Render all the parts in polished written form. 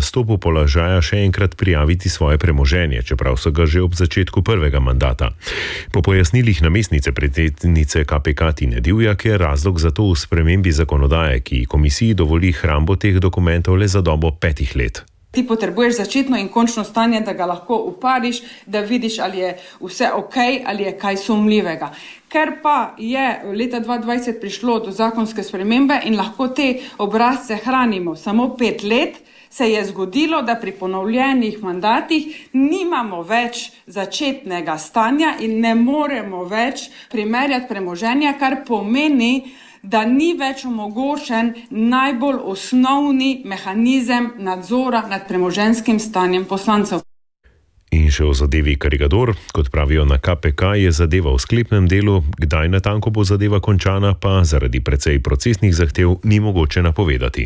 nastopu položaja še enkrat prijaviti svoje premoženje, čeprav so ga že ob začetku prvega mandata. Po pojasnilih namestnice predsednice KPK Tine Divjak je razlog za to v spremembi zakonodaje, ki komisiji dovoli hrambo teh dokumentov le za dobo 5 let. Ti potrebuješ začetno in končno stanje, da ga lahko upariš, da vidiš, ali je vse ok, ali je kaj sumljivega. Ker pa je leta 2020 prišlo do zakonske spremembe in lahko te obrazce hranimo samo 5 let, se je zgodilo, da pri ponovljenih mandatih nimamo več začetnega stanja in ne moremo več primerjati premoženja, kar pomeni, da ni več omogočen najbolj osnovni mehanizem nadzora nad premoženjskim stanjem poslancev. In še o zadevi Karigador, kot pravijo na KPK, je zadeva v sklepnem delu, kdaj natanko bo zadeva končana, pa zaradi precej procesnih zahtev ni mogoče napovedati.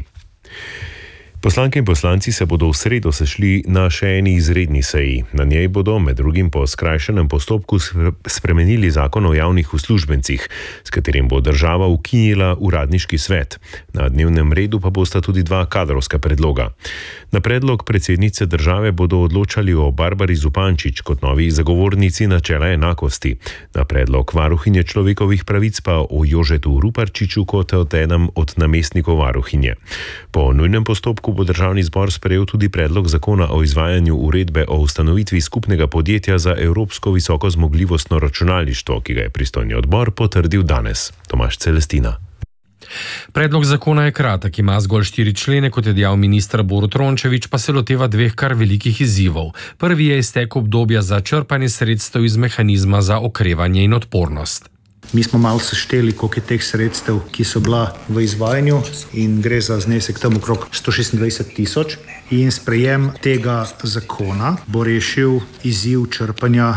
Poslanke in poslanci se bodo v sredo sešli na še eni izredni seji. Na njej bodo med drugim po skrajšanem postopku spremenili zakon o javnih uslužbencih, s katerim bo država ukinila uradniški svet. Na dnevnem redu pa bosta tudi 2 kadrovska predloga. Na predlog predsednice države bodo odločali o Barbari Zupančič kot novi zagovornici načela enakosti. Na predlog varuhinje človekovih pravic pa o Jožetu Ruparčiču kot enem od namestnikov varuhinje. Po nujnem postopku bo državni zbor sprejel tudi predlog zakona o izvajanju uredbe o ustanovitvi skupnega podjetja za evropsko visoko zmogljivostno računalništvo, ki ga je pristojni odbor potrdil danes. Tomaž Celestina. Predlog zakona je kratek, ima zgolj 4 člene, kot je dejal minister Borut Rončević, pa se loteva 2 kar velikih izzivov. Prvi je iztek obdobja za črpanje sredstev iz mehanizma za okrevanje in odpornost. Mi smo malo sešteli, koliko je teh sredstev, ki so bila v izvajanju, in gre za znesek tam okrog 126 tisoč. In sprejem tega zakona bo rešil izziv črpanja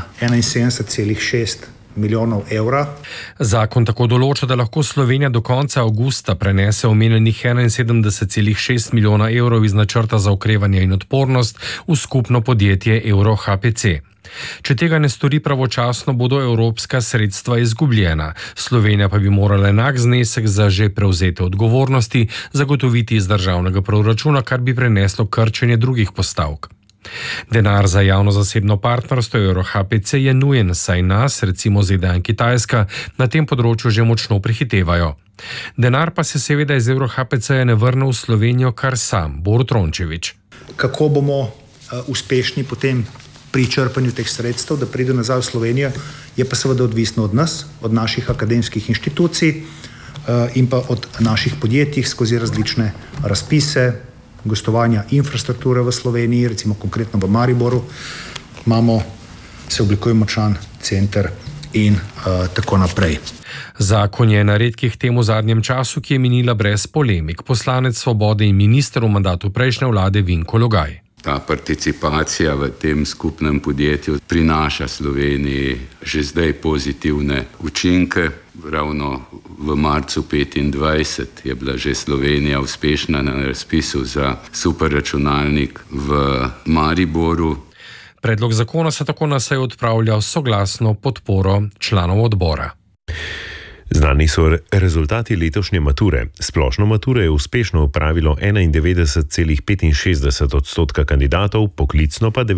71,6 milijonov evra. Zakon tako določa, da lahko Slovenija do konca avgusta prenese omenjenih 71,6 milijona evrov iz načrta za okrevanje in odpornost v skupno podjetje Euro HPC. Če tega ne stori pravočasno, bodo evropska sredstva izgubljena. Slovenija pa bi morala enak znesek za že prevzete odgovornosti zagotoviti iz državnega proračuna, kar bi preneslo krčenje drugih postavk. Denar za javno-zasebno partnerstvo Euro HPC je nujen, saj nas, recimo ZDA in Kitajska, na tem področju že močno prehitevajo. Denar pa se seveda iz Euro HPC ne vrne v Slovenijo kar sam, Borut Rončević. Kako bomo uspešni potem pri črpanju teh sredstev, da pride nazaj v Slovenijo, je pa seveda odvisno od nas, od naših akademskih inštitucij in pa od naših podjetij skozi različne razpise, gostovanja infrastrukture v Sloveniji, recimo konkretno v Mariboru, se oblikuje močan center in tako naprej. Zakon je na redkih tem v zadnjem času, ki je minila brez polemik. Poslanec Svobode in minister v mandatu prejšnje vlade Vinko Logaj. Ta participacija v tem skupnem podjetju prinaša Sloveniji že zdaj pozitivne učinke. Ravno v marcu 2025 je bila že Slovenija uspešna na razpisu za superračunalnik v Mariboru. Predlog zakona se tako na seji odpravlja s soglasno podporo članov odbora. Znani so rezultati letošnje mature. Splošno maturo je uspešno opravilo 91,65% kandidatov, poklicno pa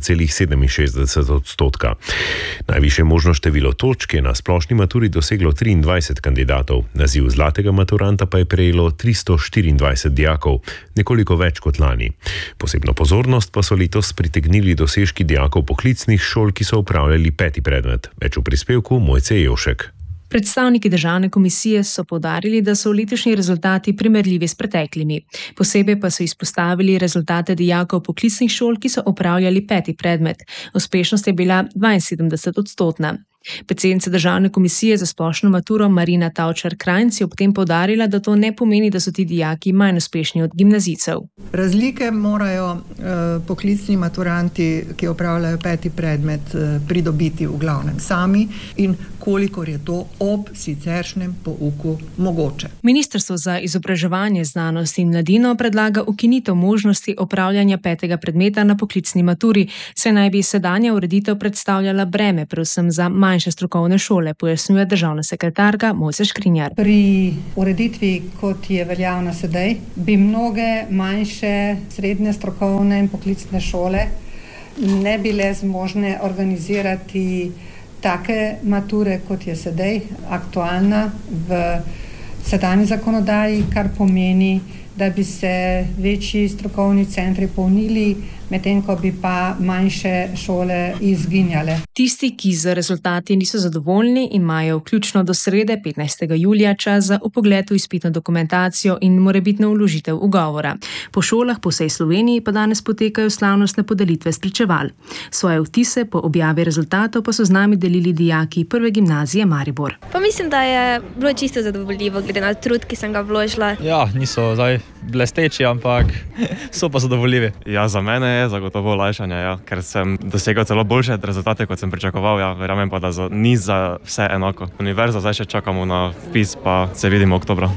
90,67%. Najvišje možno število točk je na splošni maturi doseglo 23 kandidatov. Naziv zlatega maturanta pa je prejelo 324 dijakov, nekoliko več kot lani. Posebno pozornost pa so letos pritegnili dosežki dijakov poklicnih šol, ki so opravljali 5. predmet. Več v prispevku Mojce Jevšek. Predstavniki državne komisije so poudarili, da so letošnji rezultati primerljivi s preteklimi. Posebej pa so izpostavili rezultate dijakov poklicnih šol, ki so opravljali 5. predmet. Uspešnost je bila 72%. Predsednica državne komisije za splošno maturo Marina Tavčar-Krajnc je ob tem poudarila, da to ne pomeni, da so ti dijaki manj uspešni od gimnazijcev. Razlike morajo poklicni maturanti, ki opravljajo 5. predmet, pridobiti v glavnem sami in kolikor je to ob siceršnjem pouku mogoče. Ministrstvo za izobraževanje, znanost in mladino predlaga ukinitev možnosti opravljanja 5. predmeta na poklicni maturi, saj naj bi sedanja ureditev predstavljala breme, predvsem za manjše strokovne šole, pojasnjuje državna sekretarka Mojca Škrinjar. Pri ureditvi, kot je veljavna sedaj, bi mnoge manjše, srednje strokovne in poklicne šole ne bile zmožne organizirati take mature, kot je sedaj aktualna v sedanji zakonodaji, kar pomeni, da bi se večji strokovni centri polnili, medtem ko bi pa manjše šole izginjale. Tisti, ki z rezultati niso zadovoljni, imajo vključno do srede 15. julija čas za vpogled v izpitno dokumentacijo in morebitno vložitev ugovora. Po šolah po vsej Sloveniji pa danes potekajo slavnostne podelitve spričeval. Svoje vtise po objavi rezultatov pa so z nami delili dijaki Prve gimnazije Maribor. Pa mislim, da je bilo čisto zadovoljivo, glede na trud, ki sem ga vložila. Ja, niso zdaj blesteči, ampak so pa zadovoljivi. Ja, za mene je zagotovo olajšanje, ja, ker sem dosegel celo boljše rezultate, kot sem pričakoval. Ja, verjamem pa, da ni za vse enako. Univerza, zdaj še čakamo na vpis, pa se vidimo oktobra.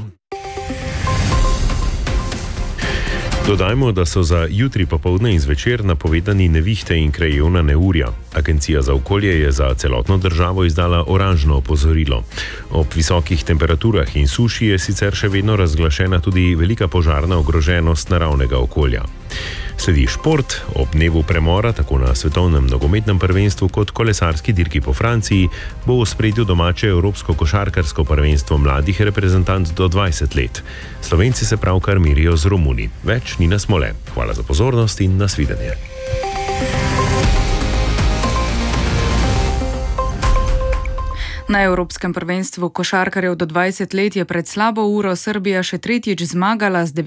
Dodajmo, da so za jutri popoldne in zvečer napovedani nevihte in krajevna neurja. Agencija za okolje je za celotno državo izdala oranžno opozorilo. Ob visokih temperaturah in suši je sicer še vedno razglašena tudi velika požarna ogroženost naravnega okolja. Sledi šport. Ob dnevu premora, tako na svetovnem nogometnem prvenstvu kot kolesarski dirki po Franciji, bo v ospredju domače evropsko košarkarsko prvenstvo mladih reprezentanc do 20 let. Slovenci se pravkar merijo z Romuni. Več Nina Smole. Hvala za pozornost in nasvidenje. Na Evropskem prvenstvu košarkarjev do 20 let je pred slabo uro Srbija še tretjič zmagala, z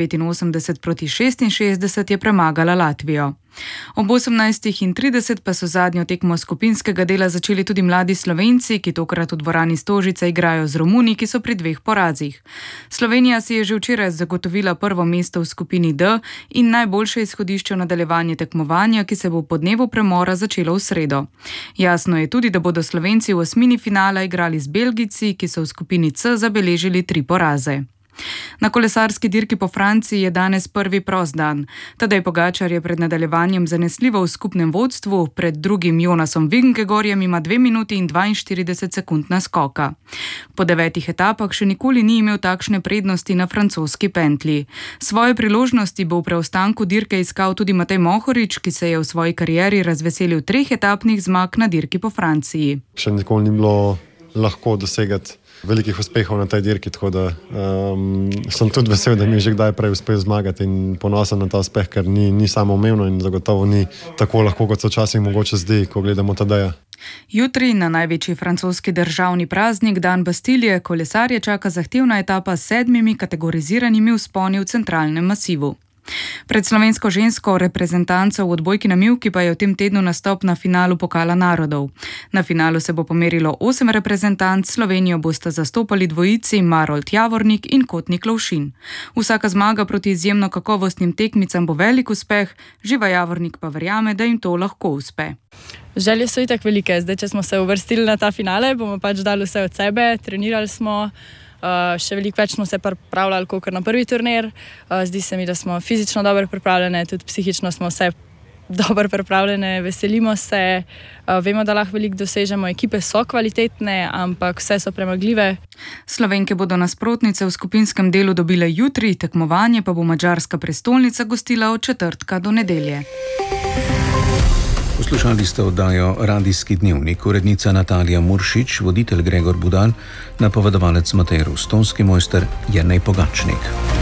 89-66 je premagala Latvijo. Ob 18:30 pa so zadnjo tekmo skupinskega dela začeli tudi mladi Slovenci, ki tokrat v dvorani Stožice igrajo z Romuni, ki so pri 2 porazih. Slovenija si je že včeraj zagotovila prvo mesto v skupini D in najboljše izhodišče v nadaljevanje tekmovanja, ki se bo po dnevu premora začelo v sredo. Jasno je tudi, da bodo Slovenci v osmini finala igrali z Belgijci, ki so v skupini C zabeležili 3 poraze. Na kolesarski dirki po Franciji je danes prvi prost dan. Tadej Pogačar je pred nadaljevanjem zanesljivo v skupnem vodstvu, pred drugim Jonasom Vingegaardom ima 2 minuti in 42 sekund naskoka. Po 9 etapah še nikoli ni imel takšne prednosti na francoski pentlji. Svoje priložnosti bo v preostanku dirke iskal tudi Matej Mohorič, ki se je v svoji karieri razveselil 3 etapnih zmag na dirki po Franciji. Še nikoli ni bilo lahko dosegati velikih uspehov na tej dirki, tako da sem tudi vesel, da mi je že kdaj prej uspel zmagati in ponosen na ta uspeh, ker ni samoumevno in zagotovo ni tako lahko, kot se včasih mogoče zdi, ko gledamo Tadeja. Jutri, na največji francoski državni praznik, dan Bastilje, kolesarje čaka zahtevna etapa s 7 kategoriziranimi vzponi v centralnem masivu. Pred slovensko žensko reprezentanco v odbojki na mivki pa je v tem tednu nastop na finalu Pokala narodov. Na finalu se bo pomerilo 8 reprezentanc, Slovenijo bosta zastopali dvojici Marolt Javornik in Kotnik Lovšin. Vsaka zmaga proti izjemno kakovostnim tekmicam bo velik uspeh, Živa Javornik pa verjame, da jim to lahko uspe. Želje so itak velike, zdaj če smo se uvrstili na ta finale, bomo pač dali vse od sebe, trenirali smo. Še veliko več smo se pripravljali kot na prvi turnir. Zdi se mi, da smo fizično dobro pripravljene, tudi psihično smo vse dobro pripravljene, veselimo se, vemo, da lahko veliko dosežemo, ekipe so kvalitetne, ampak vse so premagljive. Slovenke bodo nasprotnice v skupinskem delu dobile jutri, tekmovanje pa bo madžarska prestolnica gostila od četrtka do nedelje. Poslušali ste oddajo Radijski dnevnik, urednica Natalija Muršič, voditelj Gregor Budan, napovedovalec Matej Rus, tonski mojster Jernej Pogačnik.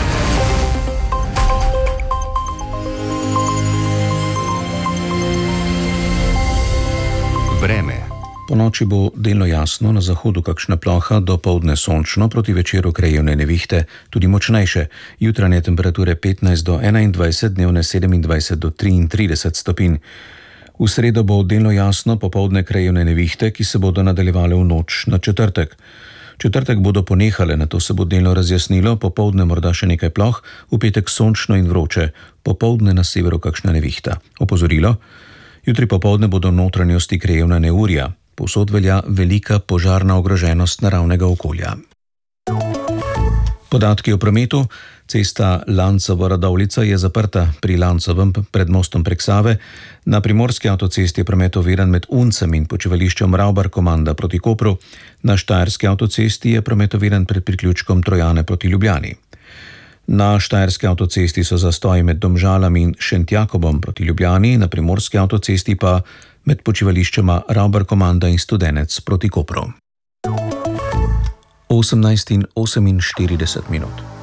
Vreme. Po noči bo delno jasno, na zahodu kakšna ploha, dopoldne sončno, proti večeru krajevne nevihte, tudi močnejše. Jutranje temperature 15 do 21, dnevne 27 do 33 stopinj. V sredo bo delno jasno, popoldne krajevne nevihte, ki se bodo nadaljevale v noč na četrtek. Četrtek bodo ponehale, nato se bo delno razjasnilo, popoldne morda še nekaj ploh, v petek sončno in vroče, popoldne na severu kakšna nevihta. Opozorilo: jutri popoldne bodo notranjosti krajevna neurja. Povsod velja velika požarna ogroženost naravnega okolja. Podatki o prometu. Cesta Lancovo-Radovljica je zaprta pri Lancovem pred mostom prek Save. Na primorski avtocesti je promet oviran med Uncem in počivališčem Ravbar-Komanda proti Kopru. Na štajerski avtocesti je promet oviran pred priključkom Trojane proti Ljubljani. Na štajerski avtocesti so zastoji med Domžalami in Šentjakobom proti Ljubljani, na primorski avtocesti pa med počivališčema Ravbar-Komanda in Studenec proti Kopru. 18:48.